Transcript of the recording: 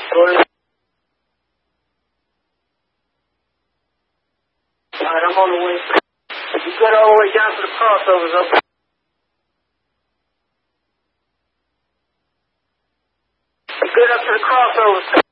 Alright, I'm on the way. If you get all the way down to the crossovers, okay? Get up to the crossovers.